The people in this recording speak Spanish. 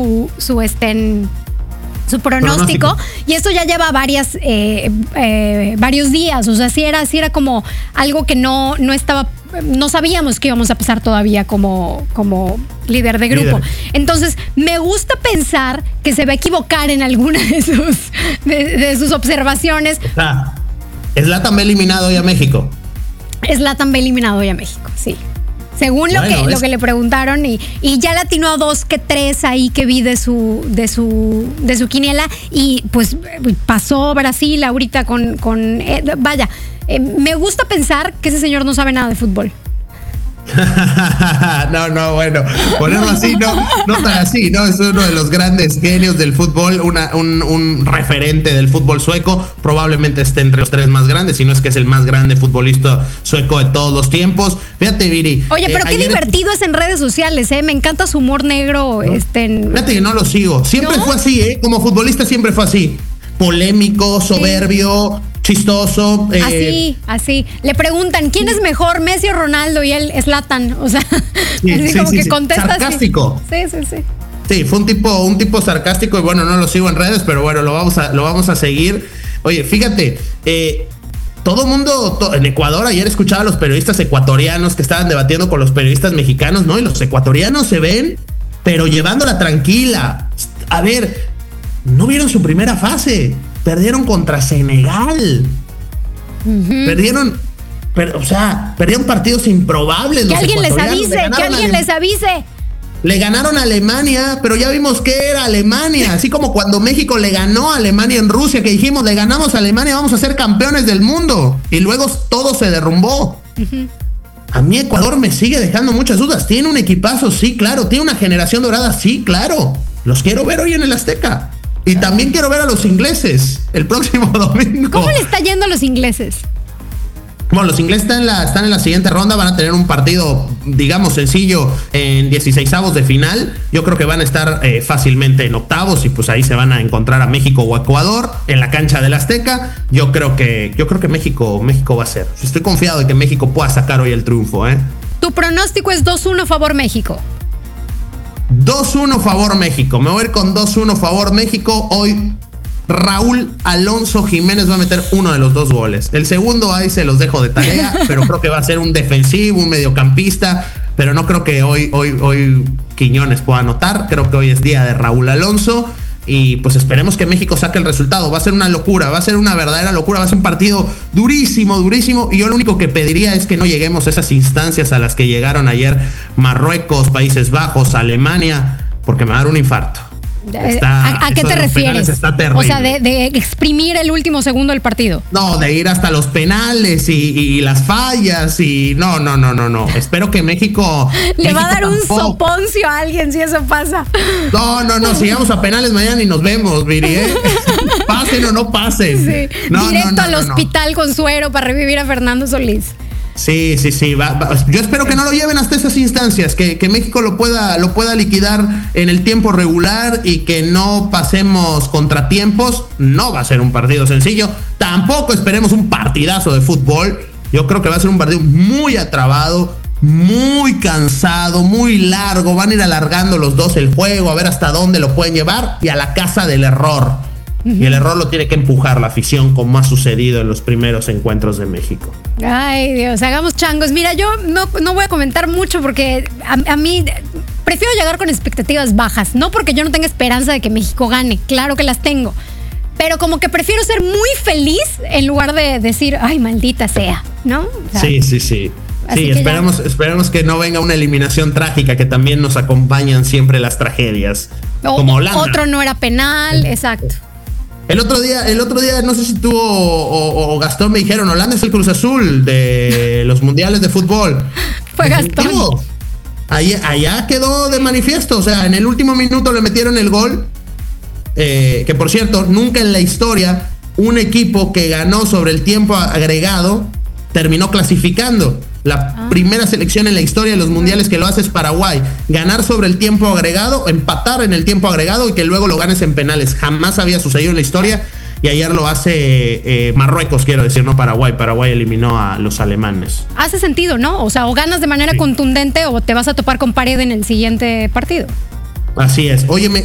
su pronóstico, y esto ya lleva varios días. O sea, sí era como algo que no sabíamos que íbamos a pasar todavía como líder de grupo. Entonces, me gusta pensar que se va a equivocar en alguna de sus observaciones. Zlatan va eliminado hoy a México. Zlatan va eliminado hoy a México, sí. Según lo que le preguntaron, y ya le atinó a 2 que 3 ahí que vi de su quiniela, y pues pasó Brasil ahorita me gusta pensar que ese señor no sabe nada de fútbol. No, bueno, ponerlo así, no tan así, ¿no? Es uno de los grandes genios del fútbol, un referente del fútbol sueco, probablemente esté entre los 3 más grandes, si no es que es el más grande futbolista sueco de todos los tiempos. Fíjate, Viri. Oye, pero qué divertido es en redes sociales, me encanta su humor negro. Fíjate que no lo sigo, siempre fue así, como futbolista siempre fue así, polémico, soberbio, chistoso. Así. Le preguntan, ¿quién es mejor, Messi o Ronaldo? Y él, Zlatan. O sea, que contesta sarcástico. Así. Sí, fue un tipo sarcástico, y bueno, no lo sigo en redes, pero bueno, lo vamos a seguir. Oye, fíjate, todo mundo en Ecuador, ayer escuchaba a los periodistas ecuatorianos que estaban debatiendo con los periodistas mexicanos, ¿no? Y los ecuatorianos se ven, pero llevándola tranquila. A ver, no vieron su primera fase. Perdieron contra Senegal. Perdieron partidos improbables. Que alguien les avise. Le ganaron a Alemania, pero ya vimos que era Alemania. Así como cuando México le ganó a Alemania en Rusia, que dijimos, le ganamos a Alemania, vamos a ser campeones del mundo. Y luego todo se derrumbó. A mí Ecuador me sigue dejando muchas dudas. Tiene un equipazo, sí, claro. Tiene una generación dorada, sí, claro. Los quiero ver hoy en el Azteca. Y también quiero ver a los ingleses el próximo domingo. ¿Cómo le está yendo a los ingleses? Bueno, los ingleses están en la siguiente ronda. Van a tener un partido, digamos, sencillo en 16avos de final. Yo creo que van a estar fácilmente en octavos, y pues ahí se van a encontrar a México o Ecuador en la cancha del Azteca. Yo creo que México va a ser. Estoy confiado de que México pueda sacar hoy el triunfo, Tu pronóstico es 2-1 favor México. 2-1 favor México. Me voy a ir con 2-1 favor México. Hoy Raúl Alonso Jiménez va a meter uno de los 2 goles. El segundo ahí se los dejo de tarea, pero creo que va a ser un defensivo, un mediocampista. Pero no creo que hoy Quiñones pueda anotar. Creo que hoy es día de Raúl Alonso. Y pues esperemos que México saque el resultado. Va a ser una locura, va a ser una verdadera locura. Va a ser un partido durísimo. Y yo lo único que pediría es que no lleguemos a esas instancias a las que llegaron ayer Marruecos, Países Bajos, Alemania, porque me va a dar un infarto. ¿A qué te refieres? Está terrible. O sea, de exprimir el último segundo del partido. No, de ir hasta los penales y las fallas y no. Espero que México le va a dar un soponcio a alguien si eso pasa. No, si llegamos a penales mañana y nos vemos, Viri, pasen o no pasen. Sí. Directo al hospital con suero para revivir a Fernando Solís. Sí. Yo espero que no lo lleven hasta esas instancias, que México lo pueda liquidar en el tiempo regular y que no pasemos contratiempos. No va a ser un partido sencillo. Tampoco esperemos un partidazo de fútbol. Yo creo que va a ser un partido muy atrabado, muy cansado, muy largo. Van a ir alargando los dos el juego, a ver hasta dónde lo pueden llevar, y a la casa del error. Y el error lo tiene que empujar la afición, como ha sucedido en los primeros encuentros de México. Ay, Dios, hagamos changos. Mira, yo no voy a comentar mucho porque a mí prefiero llegar con expectativas bajas. No porque yo no tenga esperanza de que México gane, claro que las tengo. Pero como que prefiero ser muy feliz en lugar de decir, ay, maldita sea, ¿no? O sea, sí. Sí, esperemos que no venga una eliminación trágica, que también nos acompañan siempre las tragedias. Como Holanda. Otro no era penal, exacto. El otro día, no sé si tú o Gastón me dijeron, Holanda es el Cruz Azul de los mundiales de fútbol. Fue Gastón. Allá quedó de manifiesto. O sea, en el último minuto le metieron el gol. Que por cierto, nunca en la historia un equipo que ganó sobre el tiempo agregado terminó clasificando. La primera selección en la historia de los mundiales que lo hace es Paraguay. Ganar sobre el tiempo agregado, empatar en el tiempo agregado y que luego lo ganes en penales. Jamás había sucedido en la historia, y ayer lo hace Marruecos, quiero decir, no Paraguay. Paraguay eliminó a los alemanes. Hace sentido, ¿no? O sea, o ganas de manera contundente o te vas a topar con pared en el siguiente partido. Así es. Oye,